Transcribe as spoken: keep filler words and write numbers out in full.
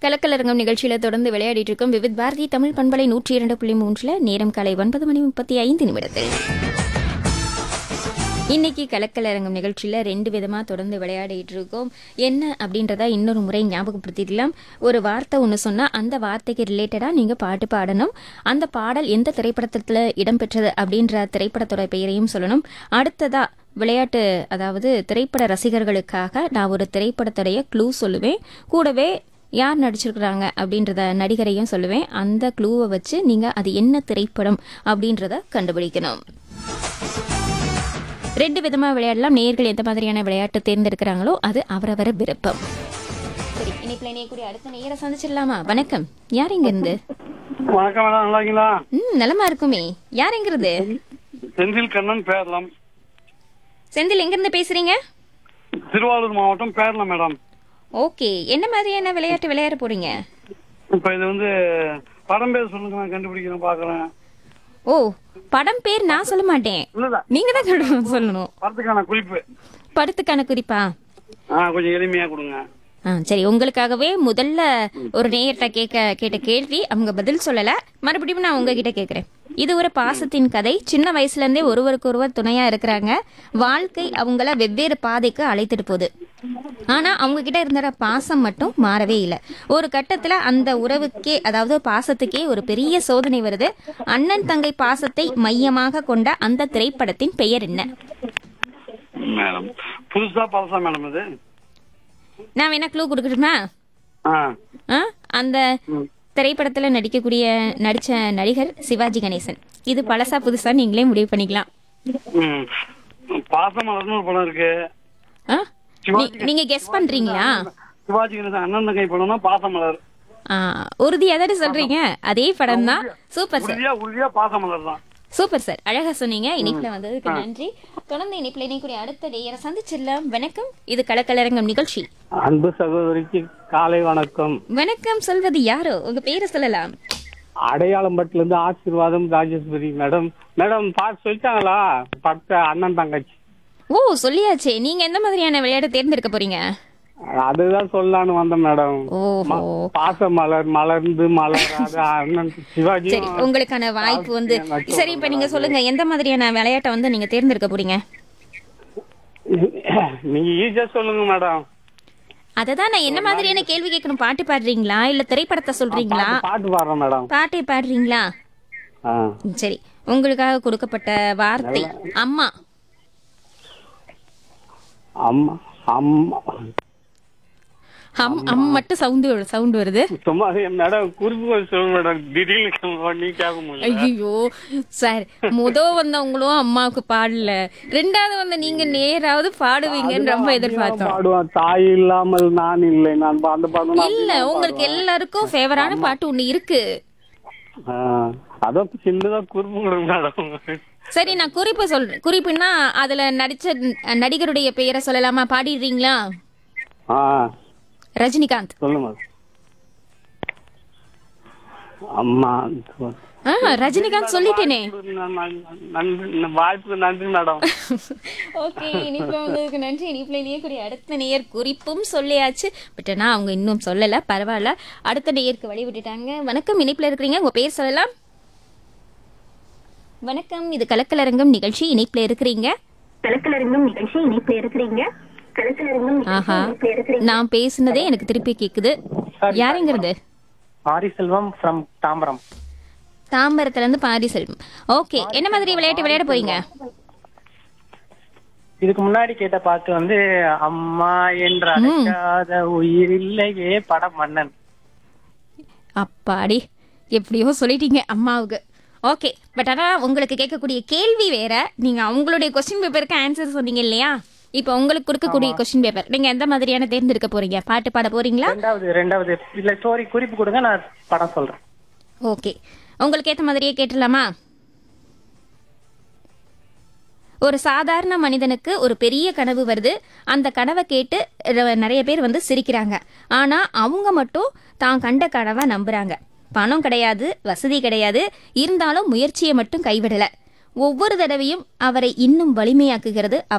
கலக்கலரங்கம் நிகழ்ச்சியில தொடர்ந்து விளையாடிட்டு இருக்கோம். விவித் பாரதி தமிழ் பண்பலை நூற்றி இரண்டு புள்ளி மூன்றுல நேரம் காலை ஒன்பது மணி முப்பத்தி ஐந்து நிமிடத்தில் இன்னைக்கு கலக்கலரங்கம் நிகழ்ச்சியில ரெண்டு விதமா தொடர்ந்து விளையாடிட்டு இருக்கோம். என்ன அப்படின்றத இன்னொரு முறை ஞாபகப்படுத்திடலாம். ஒரு வார்த்தை ஒன்று சொன்னா அந்த வார்த்தைக்கு ரிலேட்டடா நீங்க பாட்டு பாடணும். அந்த பாடல் எந்த திரைப்படத்துல இடம்பெற்றது அப்படின்ற திரைப்படத்தோட பெயரையும் சொல்லணும். அடுத்ததா விளையாட்டு, அதாவது திரைப்பட ரசிகர்களுக்காக நான் ஒரு திரைப்படத்துடைய க்ளூ சொல்லுவேன். கூடவே யார் நடிச்சிருக்கிறாங்க அப்படின்றத நடிகரையும் சொல்லுவேன். அந்த க்ளூவை வச்சு நீங்க அது என்ன திரைப்படம் அப்படின்றத கண்டுபிடிக்கணும். ரெண்டு விதமா விளையாடலாம். நேயர்கள் எந்த மாதிரியான விளையாட்டு தேர்ந்தெடுக்கிறாங்களோ அது அவரவர விருப்பம். சரி, இன்னைக்கு இணையக்கூடிய அடுத்த நேயரை சந்திச்சிடலாமா? வணக்கம், யார் எங்க இருந்து? வணக்கம் மேடம், நல்லா இருக்கீங்களா? ம், நலமா இருக்குமே. யார் எங்க இருந்து? செந்தில் கண்ணன் பேரலாம். செந்தில் எங்க இருந்து பேசுறீங்க? திருவாரூர் மாவட்டம் பேரலாம் மேடம். ஓகே, என்ன மாதிரியான விளையாட்டு விளையாட போறீங்க? இப்ப இது வந்து படம் பேர் சொல்லுங்க, நான் கண்டுபிடிக்கிறேன் பாக்குறேன். ஓ, படம் பேர் நான் சொல்ல மாட்டேன், நீங்க தான் சொல்லணும். படத்துக்கான குறிப்பு, படத்துக்கான குறிப்பா? ஆ, கொஞ்சம் எளிமையா கொடுங்க. ஆ, சரி. உங்களுக்காகவே முதல்ல ஒரு நேயர்கிட்ட கேட்க கேட்ட கேள்வி, அவங்க பதில் சொல்லல. மறுபடியும் நான் உங்ககிட்ட கேட்கறேன். இது ஒரு பாசத்தின் கதை. சின்ன வயசுல இருந்தே ஒருவருக்கு ஒருவர் துணையா இருக்கிறாங்க. வாழ்க்கை அவங்கள வெவ்வேறு பாதைக்கு அழைத்துட்டு போகுது. ஆனா அவங்க கிட்ட இருந்த பாசம் மட்டும் மாறவே இல்லை. ஒரு கட்டத்துல அந்த உறவுக்கே, அதாவது பாசத்துக்கே ஒரு பெரிய சோதனை வருது. அண்ணன் தங்கை பாசத்தை மையமாக கொண்ட அந்த திரைப்படத்தின் பெயர் என்ன? மேடம் புதுசா பழசா மேடம் இது? நான் வேணா க்ளூ கொடுக்கட்டுமா? அந்த திரைப்படத்துல நடிக்கக்கூடிய நடிச்ச நடிகர் சிவாஜி கணேசன். இது பழசா புதுசா நீங்களே முடிவு பண்ணிக்கலாம். பாசமலர்னு ஒரு படம் இருக்கு. நீங்க கெஸ் பண்றீங்களா? சிவாஜி கணேசன் அண்ணன் தங்கை படம்னா பாசமலர். உறுதியா தானே சொல்றீங்க? அதே படம் தான். சூப்பர் சார், உறுதியா பாசமலர் தான். சூப்பர் சார், அழகா சொன்னீங்க. இணைப்புல வந்ததுக்கு நன்றி. தொடர்ந்து இணைப்புல இணைக்கூடிய அடுத்த நேயரை சந்திச்சிடலாம். வணக்கம், இது கலக்கலரங்கம் நிகழ்ச்சி. அன்பு சகோதரிக்கு காலை வணக்கம். வணக்கம், சொல்வது யாரோ? உங்க பேரை சொல்லலாம். அடையாளம்பட்டுல இருந்து ஆசீர்வாதம் ராஜேஸ்வரி மேடம். மேடம் பாட்டு சொல்லிட்டாங்களா? படத்தை அண்ணன் தங்கச்சி. ஓ, சொல்லியாச்சே. நீங்க எந்த மாதிரியான விளையாட்டு தேர்ந்தெடுக்க போறீங்க? அதுதான் சொல்லலான்னு வந்தேன் மேடம். பாச மலர் மலர்ந்து மலராத அண்ணன் சிவாஜி. சரி, உங்களுக்கான வாய்ப்பு வந்து சரி. இப்ப நீங்க சொல்லுங்க, எந்த மாதிரியான விளையாட்டை வந்து நீங்க தேர்ந்தெடுக்க போறீங்க? நீங்க ஈஸியா சொல்லுங்க மேடம். அததான் நான் என்ன மாதிரியான கேள்வி கேட்கணும்? பாட்டு பாடுறீங்களா இல்ல திரைப்படத்தை சொல்றீங்களா? பாட்டு பாடுறேன் மேடம். பாட்டை பாடுறீங்களா? சரி, உங்களுக்காக கொடுக்கப்பட்ட வார்த்தை அம்மா. அம்மா அம்மா அம் அம் மட்டும் சவுண்ட் சவுண்ட் வருது. சும்மா மேடம் குறிப்பு சொல்லுங்க மேடம். திடீர்னு கேட்க முடியல. ஐயோ சார், முத வந்தவங்களும் அம்மாவுக்கு பாடல, ரெண்டாவது வந்த நீங்க நேராவது பாடுவீங்கன்னு ரொம்ப எதிர்பார்த்தோம். பாடுவான் தாய் இல்லாமல் நான் இல்லை. நான் அந்த பாடம் இல்ல, உங்களுக்கு எல்லாருக்கும் ஃபேவரான பாட்டு ஒண்ணு இருக்கு. அதான் சின்னதா குறிப்பு கொடுங்க மேடம். சரி, நான் குறிப்பு சொல்றேன். குறிப்புன்னா அதுல நடிச்ச நடிகருடைய பெயரை சொல்லலாமா? பாடிடுறீங்களா? ரஜினிகாந்த். சொல்லுங்க. அம்மா ரஜினிகாந்த் சொல்லிட்டேனே. வாய்ப்புக்கு நன்றி மேடம். ஓகே, இனிப்புல வந்ததுக்கு நன்றி. இனிப்புல இணையக்கூடிய அடுத்த நேயர் குறிப்பும் சொல்லியாச்சு. பட் ஆனா அவங்க இன்னும் சொல்லல. பரவாயில்ல, அடுத்த நேயருக்கு வழி விட்டுட்டாங்க. வணக்கம், இணைப்புல இருக்கிறீங்க, உங்க பேர் சொல்லலாம். வணக்கம், இது கலக்கலரங்கம் நிகழ்ச்சி. இணைப்புல இருக்கிறீங்க. கலக்கலரங்கம் நிகழ்ச்சி. இணைப்புல இருக்கிறீங்க. ஆஹா, நான் பேசுனதே எனக்கு திருப்பி கேக்குது. யாருங்கிறது? பாரிசெல்வம் ஃப்ரம் தாம்பரம். தாம்பரத்துல இருந்து பாரிசெல்வம். ஓகே, என்ன மாதிரி விளையாட்டு விளையாட போறீங்க? இதுக்கு முன்னாடி கேட்ட பாட்டு வந்து அம்மா என்ற அழைக்காத உயிர் இல்லையே படம் மன்னன். அப்பாடி, எப்படியோ சொல்லிட்டீங்க அம்மாவுக்கு. ஓகே, பட் ஆனா உங்களுக்கு கேட்கக்கூடிய கேள்வி வேற. நீங்க அவங்களுடைய கொஸ்டின் பேப்பருக்கு ஆன்சர் சொன்னீங்க இல்லையா? இப்ப உங்களுக்கு கொடுக்கக்கூடிய கொஸ்டின் பேப்பர் நீங்க எந்த மாதிரியான தேர்ந்தெடுக்க போறீங்க? பாட்டு பாட போறீங்களா? ரெண்டாவது ரெண்டாவது இல்ல ஸ்டோரி குறிப்பு கொடுங்க, நான் படம் சொல்றேன். ஓகே, உங்களுக்கு ஏத்த மாதிரியே கேட்டுலாமா? ஒரு சாதாரண மனிதனுக்கு ஒரு பெரிய கனவு வருது. அந்த கனவை கேட்டு நிறைய பேர் வந்து சிரிக்கிறாங்க. ஆனா அவங்க மட்டும் தான் கண்ட கனவை நம்புறாங்க. பணம் கிடையாது, வசதி கிடையாது, இருந்தாலும் முயற்சியை மட்டும் கைவிடல. ஒவ்வொரு தடவையும் அவரை இன்னும் வலிமையாக்குகிறது